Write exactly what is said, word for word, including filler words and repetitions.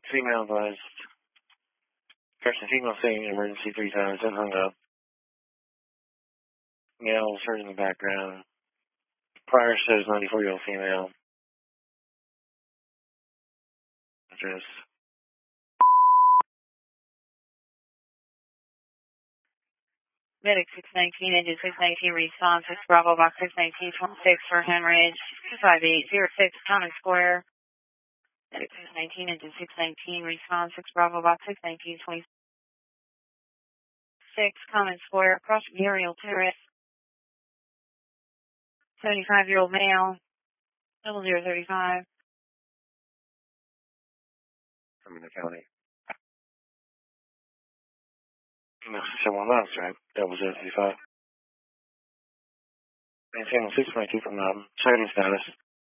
Female advised. Person female saying emergency three times, then hung up. Male was heard in the background. Prior shows ninety-four-year-old female. Address. Medic six nineteen, engine six nineteen, response, six Bravo, box six nineteen, twenty-six for Hemorrhage, two five eight zero six, Common Square. Medic six nineteen, engine six nineteen, response, six Bravo, box six nineteen, twenty-six, Common Square, across from Muriel Terrace. seventy-five-year-old male, double zero thirty-five. I'm in the county. No, someone else, right? Double zero thirty-five. Maintain six twenty-two from um, sighting status.